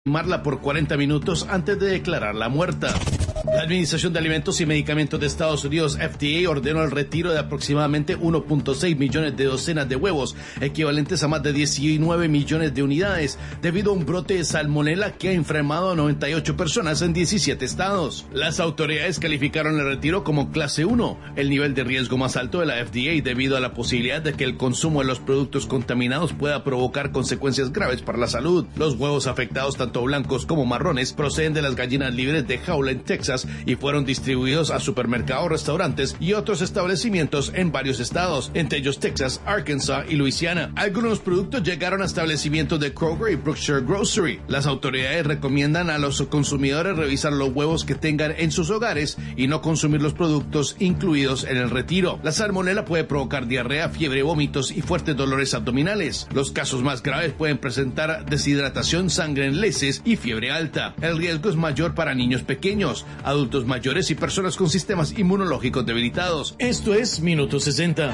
Marla por 40 minutos antes de declararla muerta. La Administración de Alimentos y Medicamentos de Estados Unidos, FDA, ordenó el retiro de aproximadamente 1.6 millones de docenas de huevos, equivalentes a más de 19 millones de unidades, debido a un brote de salmonela que ha enfermado a 98 personas en 17 estados. Las autoridades calificaron el retiro como clase 1, el nivel de riesgo más alto de la FDA, debido a la posibilidad de que el consumo de los productos contaminados pueda provocar consecuencias graves para la salud. Los huevos afectados, tanto blancos como marrones, proceden de las gallinas libres de jaula en Texas y fueron distribuidos a supermercados, restaurantes y otros establecimientos en varios estados, entre ellos Texas, Arkansas y Luisiana. Algunos productos llegaron a establecimientos de Kroger y Brookshire Grocery. Las autoridades recomiendan a los consumidores revisar los huevos que tengan en sus hogares y no consumir los productos incluidos en el retiro. La salmonela puede provocar diarrea, fiebre, vómitos y fuertes dolores abdominales. Los casos más graves pueden presentar deshidratación, sangre en heces y fiebre alta. El riesgo es mayor para niños pequeños, adultos mayores y personas con sistemas inmunológicos debilitados. Esto es Minuto 60.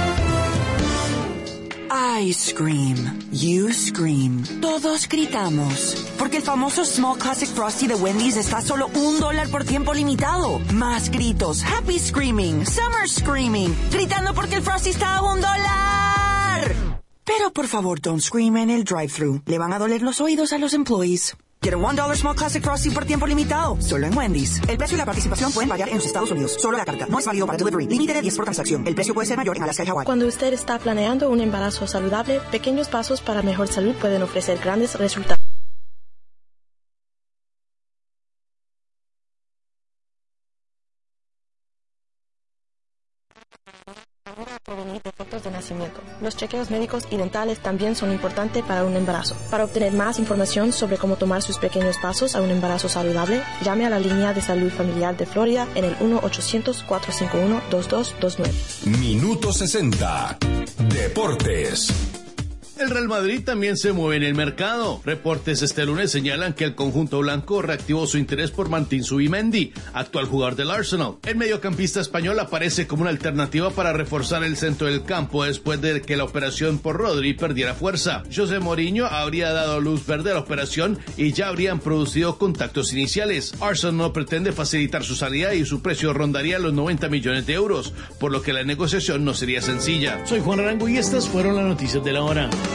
I scream, you scream, todos gritamos, porque el famoso Small Classic Frosty de Wendy's está a solo $1 por tiempo limitado. Más gritos, happy screaming, summer screaming, gritando porque el Frosty está a $1. Pero por favor, don't scream en el drive-thru. Le van a doler los oídos a los employees. Quiero $1 Small Classic Frosty por tiempo limitado, solo en Wendy's. El precio y la participación pueden variar en los Estados Unidos. Solo la carta. No es válido para delivery. Límite de 10 por transacción. El precio puede ser mayor en Alaska y Hawái. Cuando usted está planeando un embarazo saludable, pequeños pasos para mejor salud pueden ofrecer grandes resultados. Prevenir defectos de nacimiento. Los chequeos médicos y dentales también son importantes para un embarazo. Para obtener más información sobre cómo tomar sus pequeños pasos a un embarazo saludable, llame a la línea de salud familiar de Florida en el 1-800-451-2229. Minuto 60. Deportes. El Real Madrid también se mueve en el mercado. Reportes este lunes señalan que el conjunto blanco reactivó su interés por Martín Zubimendi, actual jugador del Arsenal. El mediocampista español aparece como una alternativa para reforzar el centro del campo después de que la operación por Rodri perdiera fuerza. José Mourinho habría dado luz verde a la operación y ya habrían producido contactos iniciales. Arsenal no pretende facilitar su salida y su precio rondaría los 90 millones de euros, por lo que la negociación no sería sencilla. Soy Juan Arango y estas fueron las noticias de la hora.